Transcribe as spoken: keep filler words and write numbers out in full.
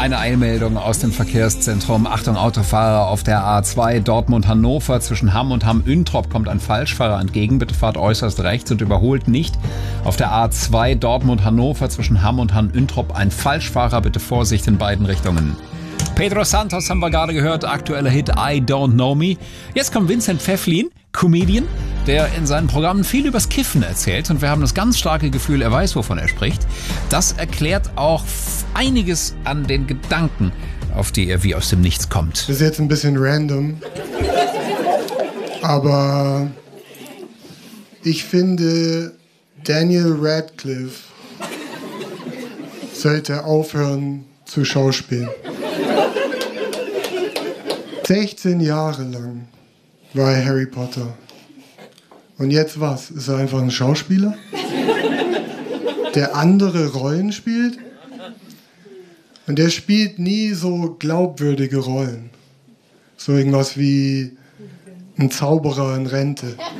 Eine Eilmeldung aus dem Verkehrszentrum. Achtung, Autofahrer auf der A zwei Dortmund-Hannover. Zwischen Hamm und Hamm-Üntrop kommt ein Falschfahrer entgegen. Bitte fahrt äußerst rechts und überholt nicht. Auf der A zwei Dortmund-Hannover zwischen Hamm und Hamm-Üntrop ein Falschfahrer. Bitte Vorsicht in beiden Richtungen. Pedro Santos haben wir gerade gehört. Aktueller Hit I Don't Know Me. Jetzt kommt Vincent Pfefflin, Comedian, der in seinen Programmen viel übers Kiffen erzählt. Und wir haben das ganz starke Gefühl, er weiß, wovon er spricht. Das erklärt auch einiges an den Gedanken, auf die er wie aus dem Nichts kommt. Das ist jetzt ein bisschen random. Aber ich finde, Daniel Radcliffe sollte aufhören zu schauspielen. sechzehn Jahre lang war er Harry Potter. Und jetzt was? Ist er einfach ein Schauspieler, der andere Rollen spielt? Und der spielt nie so glaubwürdige Rollen. So irgendwas wie ein Zauberer in Rente.